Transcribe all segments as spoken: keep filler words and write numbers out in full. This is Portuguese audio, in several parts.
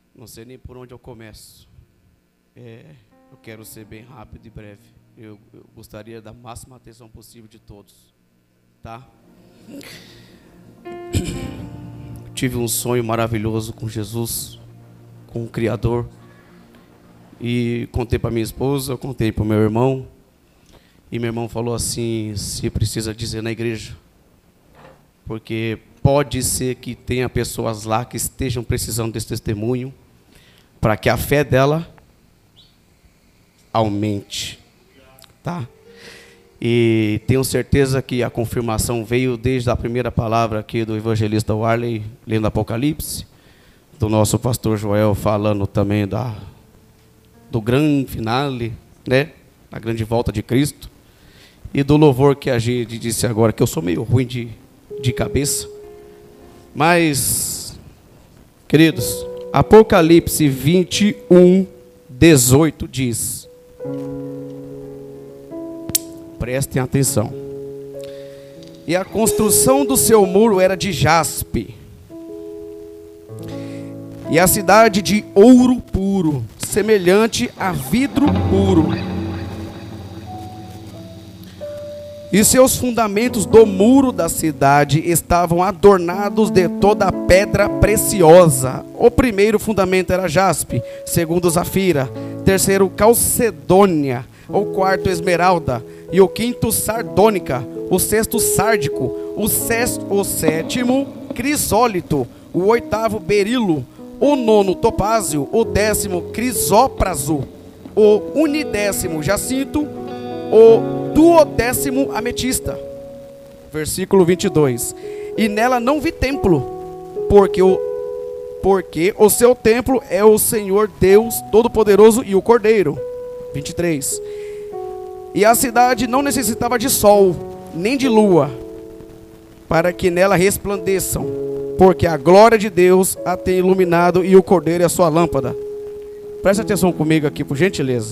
Não sei nem por onde eu começo. É, eu quero ser bem rápido e breve. Eu, eu gostaria da máxima atenção possível de todos, tá? Tive um sonho maravilhoso com Jesus, com o Criador. E contei para minha esposa, contei para o meu irmão. E meu irmão falou assim, se precisa dizer na igreja. Porque pode ser que tenha pessoas lá que estejam precisando desse testemunho, para que a fé dela aumente, tá? E tenho certeza que a confirmação veio desde a primeira palavra aqui do evangelista Warley, lendo Apocalipse, do nosso pastor Joel falando também da, do grande finale, né? Da grande volta de Cristo, e do louvor que a gente disse agora, que eu sou meio ruim de, de cabeça, mas, queridos, Apocalipse vinte e um, dezoito diz, prestem atenção, e a construção do seu muro era de jaspe, e a cidade de ouro puro, semelhante a vidro puro, e seus fundamentos do muro da cidade estavam adornados de toda pedra preciosa. O primeiro fundamento era jaspe, segundo zafira, terceiro calcedônia, o quarto esmeralda, e o quinto sardônica, o sexto sárdico, o, sexto, o sétimo crisólito, o oitavo berilo, o nono topázio, o décimo crisópraso, o unidécimo jacinto, o duodécimo ametista. Versículo vinte e dois. E nela não vi templo, porque o, porque o seu templo é o Senhor Deus Todo-Poderoso e o Cordeiro. vinte e três. E a cidade não necessitava de sol, nem de lua, para que nela resplandeçam, porque a glória de Deus a tem iluminado e o Cordeiro é a sua lâmpada. Preste atenção comigo aqui, por gentileza.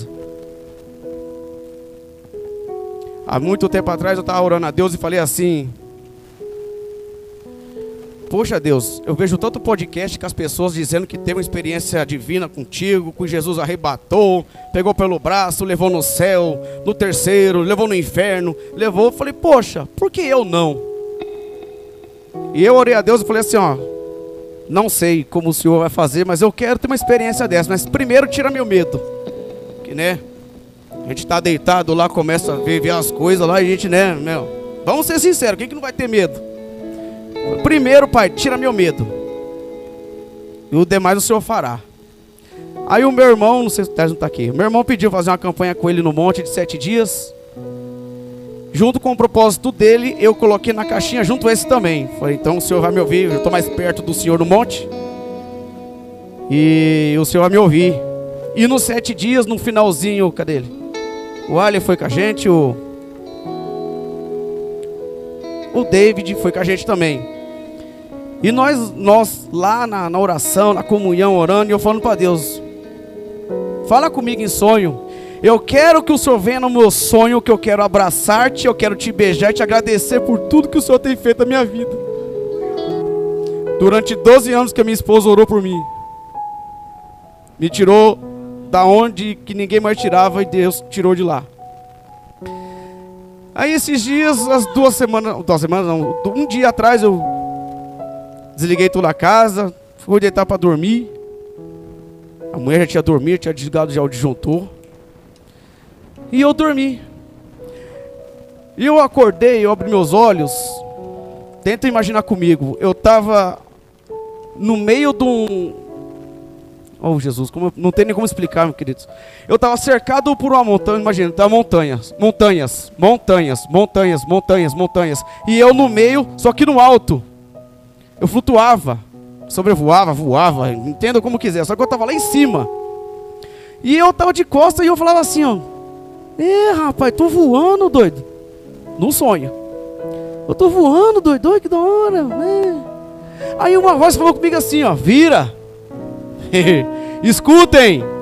Há muito tempo atrás eu estava orando a Deus e falei assim: poxa Deus, eu vejo tanto podcast com as pessoas dizendo que teve uma experiência divina contigo, que Jesus arrebatou, pegou pelo braço, levou no céu, no terceiro, levou no inferno, levou. Eu falei, poxa, por que eu não? E eu orei a Deus e falei assim, ó, não sei como o Senhor vai fazer, mas eu quero ter uma experiência dessa, mas primeiro tira meu medo, que né? A gente está deitado lá, começa a ver, ver as coisas lá, e a gente, né, meu, vamos ser sinceros, quem que não vai ter medo? Primeiro, Pai, tira meu medo, e o demais o Senhor fará. Aí o meu irmão, não sei se o Tércio não está aqui, meu irmão pediu fazer uma campanha com ele no monte de sete dias, junto com o propósito dele, eu coloquei na caixinha junto esse também. Falei, então o Senhor vai me ouvir, eu estou mais perto do Senhor no monte, e o Senhor vai me ouvir. E nos sete dias, no finalzinho, cadê ele? O Ali foi com a gente, o, o David foi com a gente também. E nós, nós lá na, na oração, na comunhão, orando, e eu falando para Deus, fala comigo em sonho. Eu quero que o Senhor venha no meu sonho, que eu quero abraçar-te, eu quero te beijar e te agradecer por tudo que o Senhor tem feito na minha vida. Durante doze anos que a minha esposa orou por mim, me tirou da onde que ninguém mais tirava, e Deus tirou de lá. Aí esses dias, as duas semanas, duas semanas não, um dia atrás eu desliguei toda a casa, fui deitar para dormir. A mulher já tinha dormido, tinha desligado já o disjuntor. E eu dormi. E eu acordei, eu abri meus olhos. Tenta imaginar comigo, eu estava no meio de um... Oh Jesus, como eu, não tem nem como explicar, meus queridos. Eu estava cercado por uma montanha, imagina, tá montanhas, montanhas, montanhas, montanhas, montanhas, montanhas. E eu no meio, só que no alto. Eu flutuava, sobrevoava, voava, entenda como quiser, só que eu estava lá em cima. E eu estava de costas e eu falava assim, ó, é rapaz, tô voando, doido. Num sonho. Eu tô voando, doido, doido, que da hora, né? Aí uma voz falou comigo assim, ó, vira. Escutem,